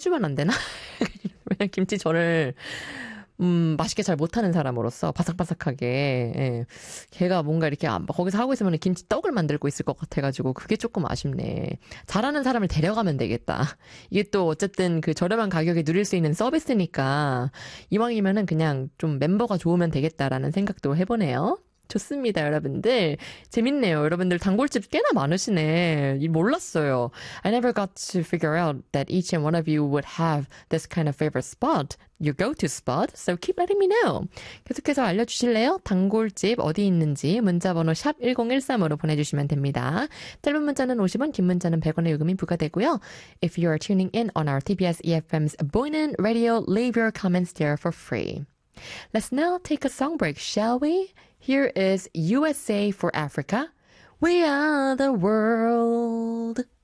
해주면 안 되나? 왜냐면 김치전을 맛있게 잘 못하는 사람으로서 바삭바삭하게 예. 걔가 뭔가 이렇게 거기서 하고 있으면 김치떡을 만들고 있을 것 같아가지고 그게 조금 아쉽네. 잘하는 사람을 데려가면 되겠다. 이게 또 어쨌든 그 저렴한 가격에 누릴 수 있는 서비스니까 이왕이면은 그냥 좀 멤버가 좋으면 되겠다라는 생각도 해보네요. 좋습니다, 여러분들. 재밌네요. 여러분들 단골집 꽤나 많으시네. 몰랐어요. I never got to figure out that each and one of you would have this kind of favorite spot, your go-to spot. So keep letting me know. 계속해서 알려주실래요? 단골집 어디 있는지 문자번호 샵 1013으로 보내주시면 됩니다. 짧은 문자는 50원, 긴 문자는 100원의 요금이 부과되고요. If you are tuning in on our TBS EFM's Boy는 Radio, leave your comments there for free. Let's now take a song break, shall we? Here is USA for Africa. We are the world.